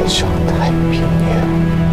天上太平年。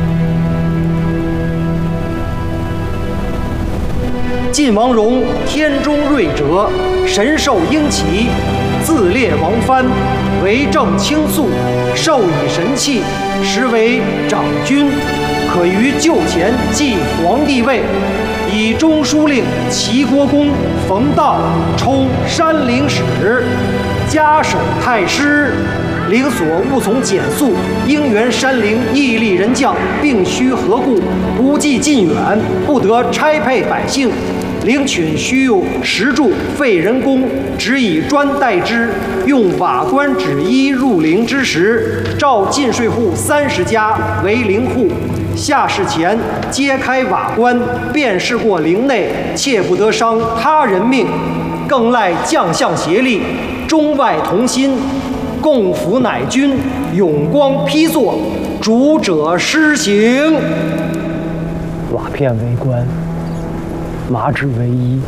晋王戎天中瑞哲，神授鹰旗，自列王藩，为政清肃，授以神器，实为长君，可于就前继皇帝位。以中书令齐国公冯道充山陵使，加省太师。陵所务从简肃，应援山陵毅力人将，并须和故，不计近远，不得差配百姓。陵寝须用石柱废人工，只以砖代之。用瓦官纸衣入陵之时，召进税户30家为陵户。下士前揭开瓦官，便是过陵内，切不得伤他人命。更赖将相协力，中外同心，共扶乃君，永光批作，主者施行。 瓦片为官，麻纸为衣。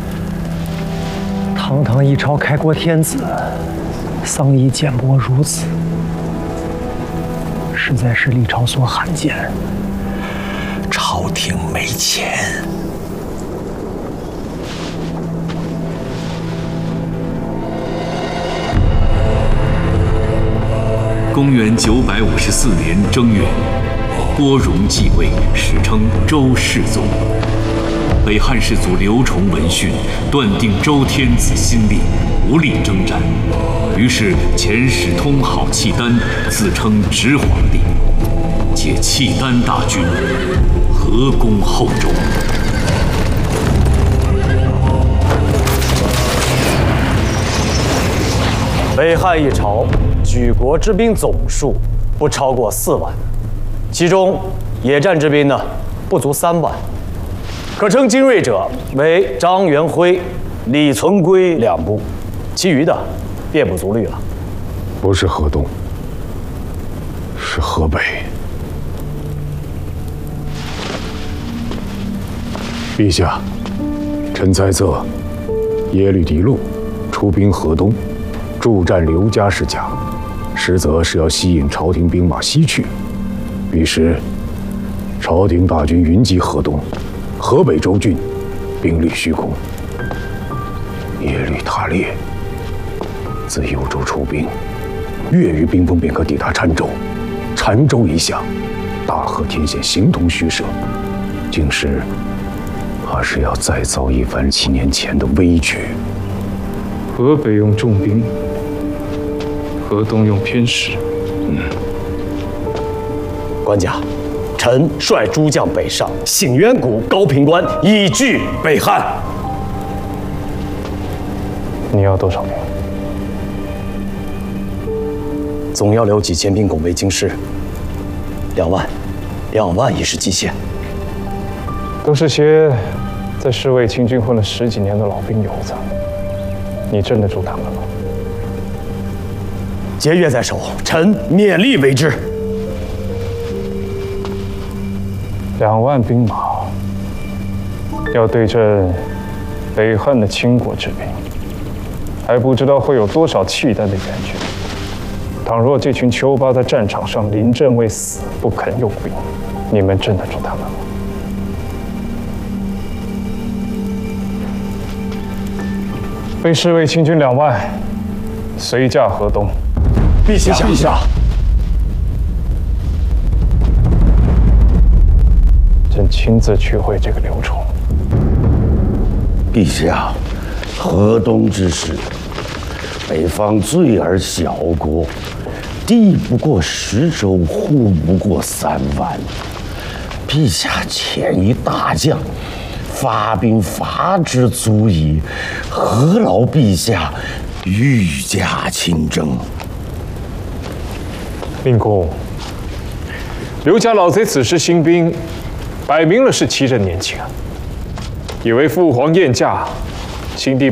堂堂一朝开国天子，丧仪简薄如此，实在是历朝所罕见。 朝廷没钱。 公元954年正月，郭荣继位，史称周世宗。被汉世祖刘崇闻讯，断定周天子心力，无力征战，于是遣使通好契丹，自称直皇帝，借契丹大军合攻后周。 北汉一朝举国之兵总数不超过4万，其中野战之兵呢不足3万。可称精锐者为张元辉、李存圭2部，其余的便不足虑了。 不是河东，是河北。陛下，臣猜测耶律狄禄出兵河东，助战刘家是假，实则是要吸引朝廷兵马西去。于是，朝廷大军云集河东，河北州郡兵力虚空。耶律塔列自幽州出兵，月余兵锋便可抵达澶州。澶州一向，大河天险形同虚设，竟是怕是要再遭一番7年前的危局。 河北用重兵，河东用偏师。 官家，臣率诸将北上，醒渊谷、高平关，以拒北汉。 你要多少兵？ 总要留几千兵拱卫京师。2万，2万已是极限。 都是些在侍卫清军混了10几年的老兵油子，你镇得住他们吗？ 节约在手，臣勉力为之。 2万兵马要对阵北汉的倾国之兵，还不知道会有多少契丹的援军。倘若这群丘巴在战场上临阵未死，不肯用兵，你们镇得住他们吗？被侍卫清军2万，随驾河东。 陛下，陛下， 朕亲自去会这个刘崇。 陛下，河东之事，北方罪而小国，地不过10州，户不过3万。陛下遣一大将，发兵伐之足矣，何劳陛下御驾亲征？ 令公，刘家老贼此时兴兵，摆明了是欺朕年轻，以为父皇宴驾，新帝